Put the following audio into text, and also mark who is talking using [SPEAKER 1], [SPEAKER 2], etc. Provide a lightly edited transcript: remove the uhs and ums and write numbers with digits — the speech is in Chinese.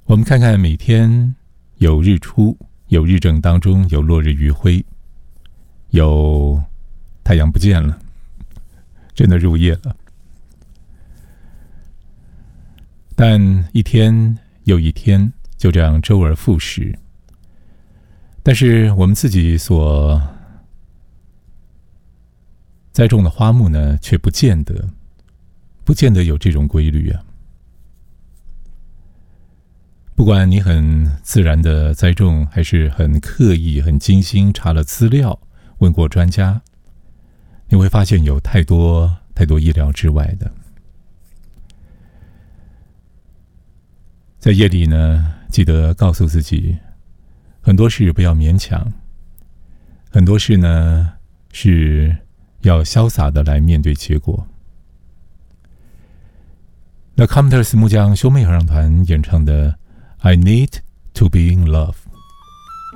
[SPEAKER 1] 我们看看每天有日出，有日正当中，有落日余晖，有太阳不见了，真的入夜了。但一天又一天，就这样周而复始。但是我们自己所栽种的花木呢，却不见得有这种规律啊。不管你很自然的栽种，还是很刻意、很精心查了资料，问过专家，你会发现有太多意料之外的。在夜里呢，记得告诉自己，很多事不要勉强，很多事呢是要潇洒的来面对结果。那 Commenters 木匠兄妹合唱团演唱的 I Need to Be in Love。